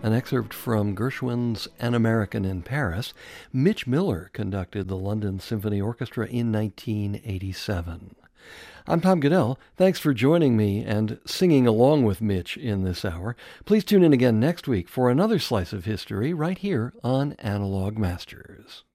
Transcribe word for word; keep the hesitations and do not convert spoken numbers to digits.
an excerpt from Gershwin's An American in Paris. Mitch Miller conducted the London Symphony Orchestra in nineteen eighty-seven. I'm Tom Goodell. Thanks for joining me and singing along with Mitch in this hour. Please tune in again next week for another slice of history right here on Analog Masters.